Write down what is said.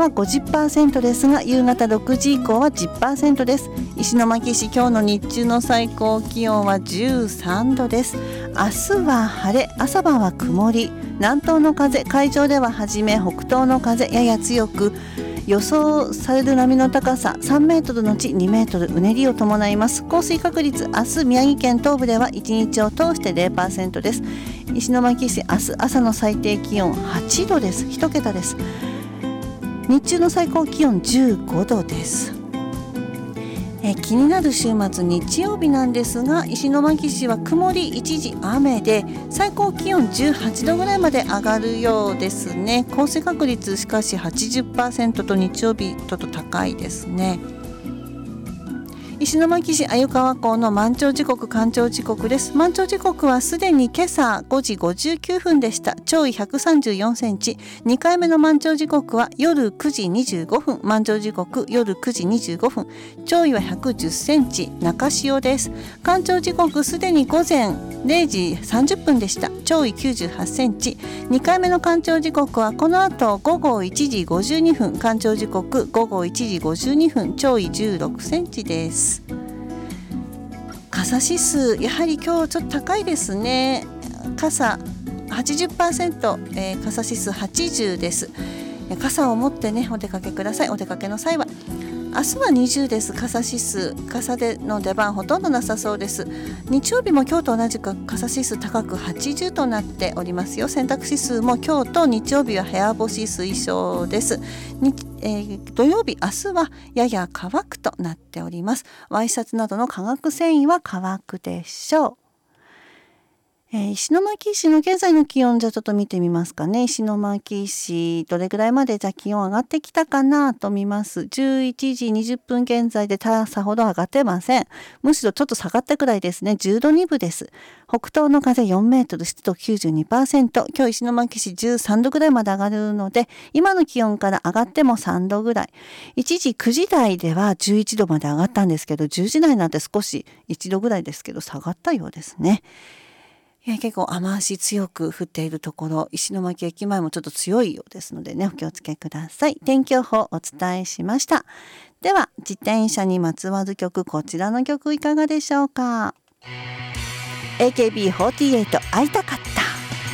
50% ですが、夕方6時以降は 10% です。石巻市、今日の日中の最高気温は13度です。明日は晴れ、朝晩は曇り、南東の風、海上でははじめ北東の風やや強く、予想される波の高さ3メートルのち2メートル、うねりを伴います。降水確率、明日宮城県東部では1日を通して 0% です。石巻市、明日朝の最低気温8度です。1桁です。日中の最高気温15度です。気になる週末日曜日なんですが、石巻市は曇り一時雨で最高気温18度ぐらいまで上がるようですね。降水確率しかし 80% と日曜日ちょっと高いですね。石巻市鮎川港の満潮時刻、干潮時刻です。満潮時刻はすでに今朝5時59分でした。潮位134センチ。2回目の満潮時刻は夜9時25分。満潮時刻夜9時25分。潮位は110センチ。中潮です。干潮時刻すでに午前0時30分でした。潮位98センチ。2回目の干潮時刻はこの後午後1時52分。干潮時刻午後1時52分。潮位16センチです。傘指数、やはり今日ちょっと高いですね。傘 80%、傘指数80です。傘を持ってねお出かけください。お出かけの際は。明日は20です。傘指数、傘での出番ほとんどなさそうです。日曜日も今日と同じく傘指数高く80となっておりますよ。洗濯指数も今日と日曜日は部屋干し推奨です。土曜日、明日はやや乾くとなっております。ワイシャツなどの化学繊維は乾くでしょう。石巻市の現在の気温、じゃあちょっと見てみますかね。石巻市どれぐらいまでじゃあ気温上がってきたかなと見ます。11時20分現在でさほど上がってません。むしろちょっと下がったくらいですね。10度2分です。北東の風4メートル、湿度 92%。今日石巻市13度ぐらいまで上がるので、今の気温から上がっても3度ぐらい。一時9時台では11度まで上がったんですけど、10時台なんて少し1度ぐらいですけど下がったようですね。結構雨足強く降っているところ、石巻駅前もちょっと強いようですのでね、お気をつけください。天気予報お伝えしました。では自転車にまつわる曲、こちらの曲いかがでしょうか。 AKB48 会いたかっ